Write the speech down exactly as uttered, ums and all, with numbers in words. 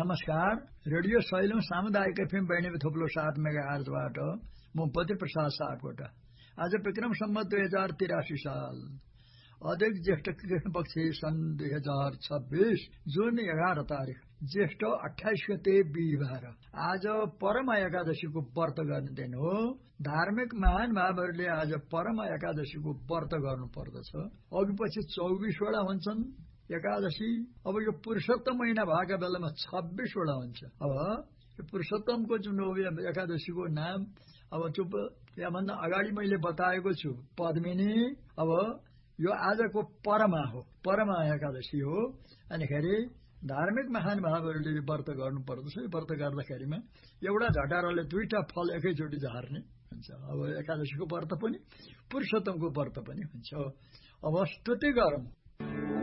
नमस्कार, रेडियो सैलौं सामुदायिक एफएम बैण्डे थोप्लो सात मेगा हर्जबाट म पति प्रसाद सापकोटा। आज विक्रम सम्वत दुई हजार तिरासी साल अधिक ज्येष्ठ कृष्ण पक्ष सन् दुई हजार छब्बीस जुन एघार तारिक ज्येष्ठ अठाइस गते बिहिबार। आज परमा एकादशीको व्रत गर्ने दिन हो। धार्मिक महान भावहरूले आज परमा एकादशीको व्रत गर्नु पर्दछ। अघि पछि चौबिसवटा हुन्छन् एकादशी। अब यो पुरुषोत्तम महिना भएका बेलामा छब्बीसवटा हुन्छ। अब यो पुरुषोत्तमको जुन हो एकादशीको नाम अब चुप याभन्दा अगाडि मैले बताएको छु पद्मिनी। अब यो आजको परमा हो, परमा एकादशी हो। अनिखेरि धार्मिक महान भावहरूले व्रत गर्नु पर्दछ। यो व्रत गर्दाखेरिमा एउटा झटाराले दुईटा फल एकैचोटि झार्ने हुन्छ। अब एकादशीको व्रत पनि पुरुषोत्तमको व्रत पनि हुन्छ। अब स्तुति गरौँ।